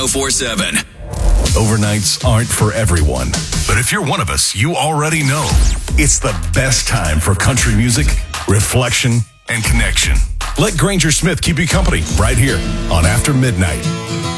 1047. Overnights aren't for everyone, but if you're one of us, you already know it's the best time for country music, reflection, and connection. Let Granger Smith keep you company right here on After Midnight.